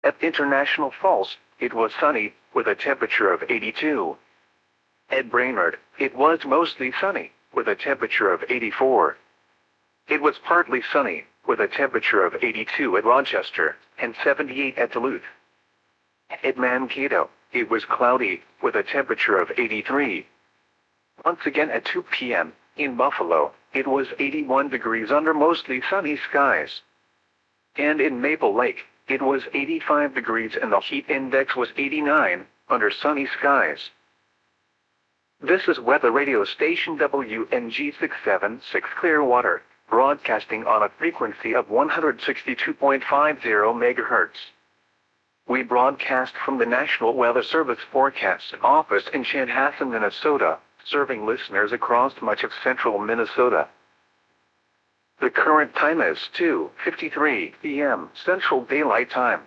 At International Falls, it was sunny, with a temperature of 82. At Brainerd, it was mostly sunny, with a temperature of 84. It was partly sunny, with a temperature of 82 at Rochester, and 78 at Duluth. At Mankato, it was cloudy, with a temperature of 83. Once again at 2 p.m., in Buffalo, it was 81 degrees under mostly sunny skies. And in Maple Lake, it was 85 degrees and the heat index was 89, under sunny skies. This is weather radio station WNG 676 Clearwater, broadcasting on a frequency of 162.50 MHz. We broadcast from the National Weather Service Forecast Office in Chanhassen, Minnesota, serving listeners across much of central Minnesota. The current time is 2:53 p.m. Central Daylight Time.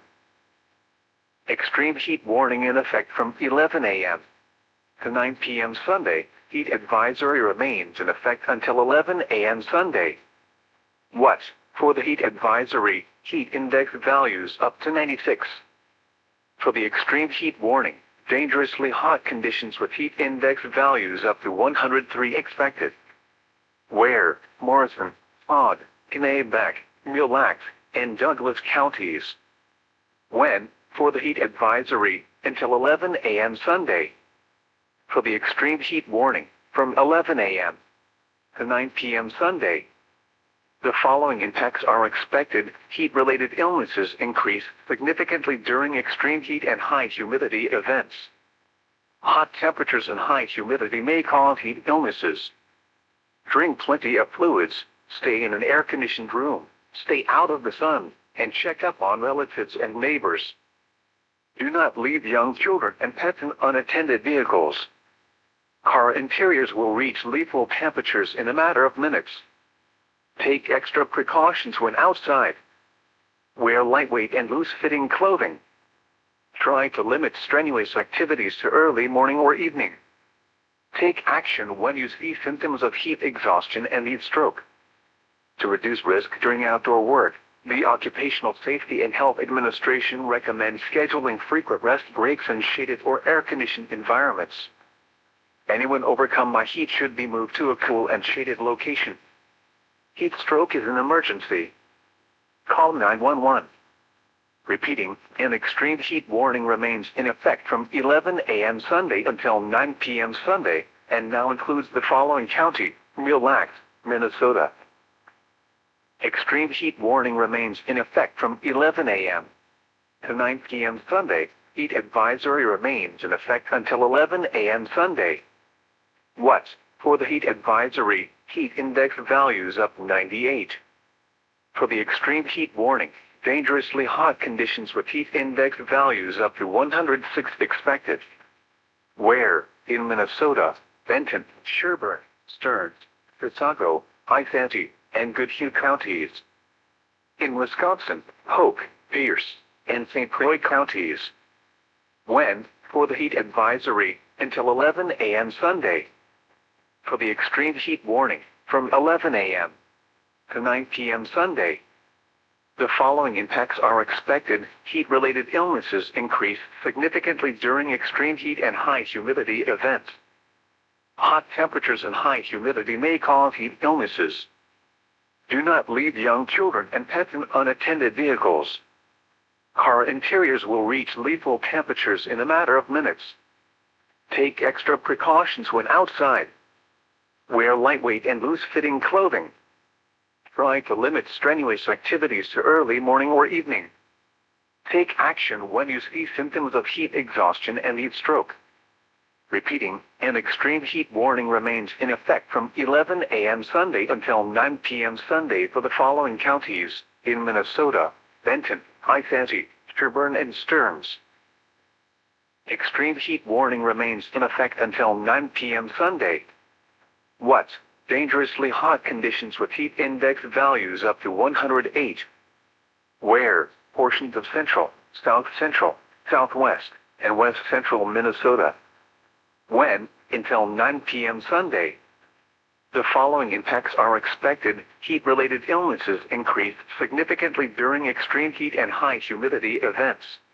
Extreme heat warning in effect from 11 a.m. to 9 p.m. Sunday. Heat advisory remains in effect until 11 a.m. Sunday. What? For the heat advisory, heat index values up to 96. For the extreme heat warning, dangerously hot conditions with heat index values up to 103 expected. Where? Morrison, Todd, Kennebec, Mille Lacs, and Douglas counties. When? For the heat advisory, until 11 a.m. Sunday. For the extreme heat warning, from 11 a.m. to 9 p.m. Sunday. The following impacts are expected. Heat-related illnesses increase significantly during extreme heat and high humidity events. Hot temperatures and high humidity may cause heat illnesses. Drink plenty of fluids, stay in an air-conditioned room, stay out of the sun, and check up on relatives and neighbors. Do not leave young children and pets in unattended vehicles. Car interiors will reach lethal temperatures in a matter of minutes. Take extra precautions when outside. Wear lightweight and loose-fitting clothing. Try to limit strenuous activities to early morning or evening. Take action when you see symptoms of heat exhaustion and heat stroke. To reduce risk during outdoor work, the Occupational Safety and Health Administration recommends scheduling frequent rest breaks in shaded or air-conditioned environments. Anyone overcome by heat should be moved to a cool and shaded location. Heat stroke is an emergency. Call 911. Repeating, an extreme heat warning remains in effect from 11 a.m. Sunday until 9 p.m. Sunday, and now includes the following county: Mille Lacs, Minnesota. Extreme heat warning remains in effect from 11 a.m. to 9 p.m. Sunday. Heat advisory remains in effect until 11 a.m. Sunday. What? For the heat advisory, heat index values up 98. For the extreme heat warning, dangerously hot conditions with heat index values up to 106 expected. Where? In Minnesota, Benton, Sherburne, Stearns, Chisago, Isanti, and Goodhue counties. In Wisconsin, Polk, Pierce, and St. Croix counties. When? For the heat advisory, until 11 a.m. Sunday. For the extreme heat warning, from 11 a.m. to 9 p.m. Sunday. The following impacts are expected. Heat-related illnesses increase significantly during extreme heat and high humidity events. Hot temperatures and high humidity may cause heat illnesses. Do not leave young children and pets in unattended vehicles. Car interiors will reach lethal temperatures in a matter of minutes. Take extra precautions when outside. Wear lightweight and loose-fitting clothing. Try to limit strenuous activities to early morning or evening. Take action when you see symptoms of heat exhaustion and heat stroke. Repeating, an extreme heat warning remains in effect from 11 a.m. Sunday until 9 p.m. Sunday for the following counties: in Minnesota, Benton, Isanti, Sherburne, and Stearns. Extreme heat warning remains in effect until 9 p.m. Sunday. What? Dangerously hot conditions with heat index values up to 108. Where? Portions of central, south central, southwest, and west central Minnesota. When? Until 9 p.m. Sunday. The following impacts are expected. Heat-related illnesses increase significantly during extreme heat and high humidity events.